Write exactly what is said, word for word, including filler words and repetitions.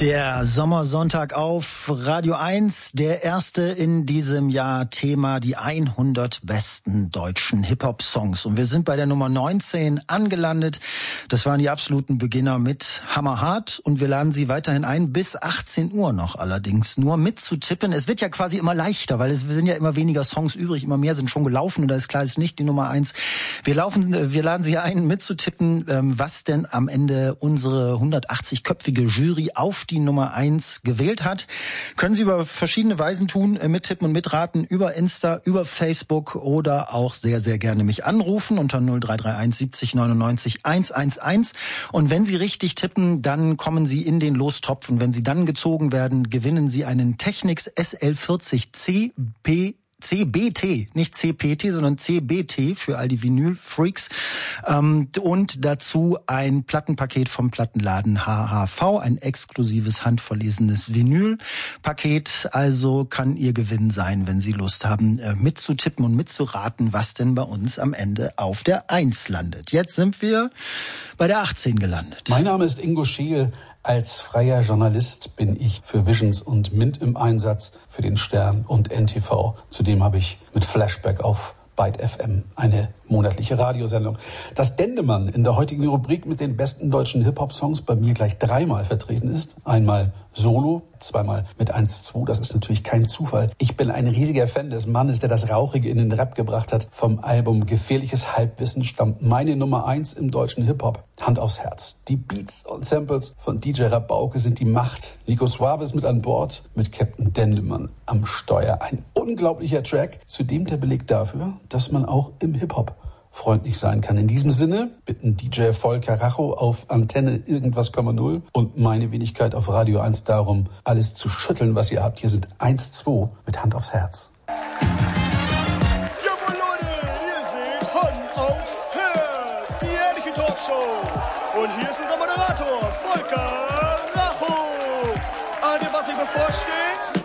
Der Sommersonntag auf Radio eins, der erste in diesem Jahr, Thema die hundert besten deutschen Hip-Hop-Songs. Und wir sind bei der Nummer neunzehn angelandet. Das waren die absoluten Beginner mit Hammerhart. Und wir laden Sie weiterhin ein, bis achtzehn Uhr noch allerdings, nur mitzutippen. Es wird ja quasi immer leichter, weil es sind ja immer weniger Songs übrig, immer mehr sind schon gelaufen. Und da ist klar, ist nicht die Nummer eins. Wir laufen, wir laden Sie ein, mitzutippen, was denn am Ende unsere hundertachtzig-köpfige Jury auf die Nummer eins gewählt hat. Können Sie über verschiedene Weisen tun, mittippen und mitraten, über Insta, über Facebook oder auch sehr, sehr gerne mich anrufen unter null drei drei eins siebzig neunundneunzig hundertelf. Und wenn Sie richtig tippen, dann kommen Sie in den Lostopf und wenn Sie dann gezogen werden, gewinnen Sie einen Technics S L vierzig C P C B T, nicht C P T, sondern C B T für all die Vinyl-Freaks. Ähm, und dazu ein Plattenpaket vom Plattenladen H H V, ein exklusives handverlesenes Vinyl-Paket. Also kann Ihr Gewinn sein, wenn Sie Lust haben, äh, mitzutippen und mitzuraten, was denn bei uns am Ende auf der eins landet. Jetzt sind wir bei der achtzehn gelandet. Mein Name ist Ingo Scheel. Als freier Journalist bin ich für Visions und Mint im Einsatz, für den Stern und N T V. Zudem habe ich mit Flashback auf Byte F M eine monatliche Radiosendung. Dass Dendemann in der heutigen Rubrik mit den besten deutschen Hip-Hop-Songs bei mir gleich dreimal vertreten ist. Einmal solo, zweimal mit eins zwei. Das ist natürlich kein Zufall. Ich bin ein riesiger Fan des Mannes, der das Rauchige in den Rap gebracht hat. Vom Album Gefährliches Halbwissen stammt meine Nummer eins im deutschen Hip-Hop. Hand aufs Herz. Die Beats und Samples von D J Rabauke sind die Macht. Nico Suave ist mit an Bord, mit Captain Dendemann am Steuer. Ein unglaublicher Track, zudem der Beleg dafür, dass man auch im Hip-Hop freundlich sein kann. In diesem Sinne bitten D J Volker Racho auf Antenne irgendwas Komma null und meine Wenigkeit auf Radio eins darum, alles zu schütteln, was ihr habt. Hier sind eins zwei mit Hand aufs Herz. Jawohl, Leute, ihr seht Hand aufs Herz, die ehrliche Talkshow. Und hier ist unser Moderator, Volker Racho. Ahnt ihr, was euch bevorsteht?